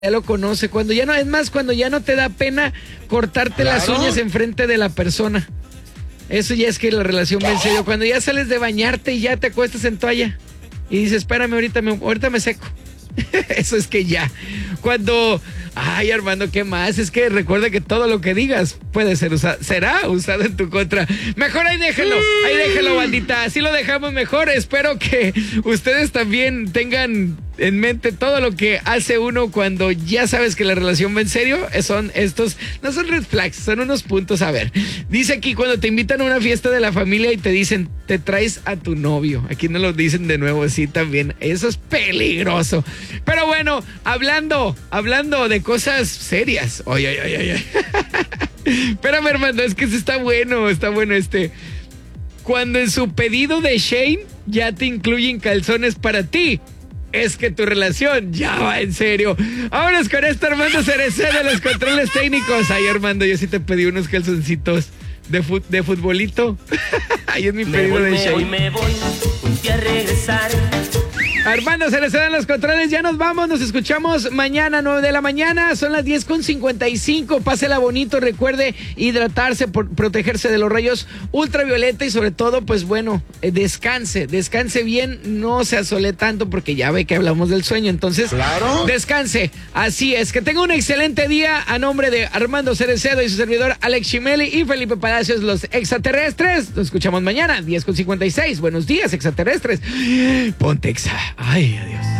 ya lo conoce, cuando ya no, es más, cuando ya no te da pena cortarte las uñas enfrente de la persona. Eso ya es que la relación va en serio. Cuando ya sales de bañarte y ya te acuestas en toalla y dices, espérame, ahorita me seco. Eso es que ya. Cuando, ay, Armando, ¿qué más? Es que recuerda que todo lo que digas puede ser será usado en tu contra. Mejor ahí déjelo, bandita. Así lo dejamos mejor. Espero que ustedes también tengan en mente todo lo que hace uno cuando ya sabes que la relación va en serio. Son estos, no son red flags, son unos puntos. A ver, dice aquí, cuando te invitan a una fiesta de la familia y te dicen, te traes a tu novio. Aquí no lo dicen de nuevo, sí, también. Eso es peligroso. Pero bueno, hablando de cosas serias. Oye. Espérame, hermano, es que está bueno este. Cuando en su pedido de Shane ya te incluyen calzones para ti, es que tu relación ya va en serio. Vámonos con esto, Armando Cereceda de los controles técnicos. Ay, Armando, yo sí te pedí unos calzoncitos de futbolito. Ahí es mi pedido de Shane. Me voy a regresar. Armando Cereceda en los controles, ya nos vamos, nos escuchamos mañana 9 de la mañana, son las 10:55, pásela bonito, recuerde hidratarse, protegerse de los rayos ultravioleta y sobre todo, pues bueno, descanse bien, no se asole tanto porque ya ve que hablamos del sueño, entonces, ¿claro? Descanse, así es, que tenga un excelente día a nombre de Armando Cereceda y su servidor Alex Chimeli y Felipe Palacios, los extraterrestres, nos escuchamos mañana, 10:56, buenos días extraterrestres, ponte exa. Ay, adiós.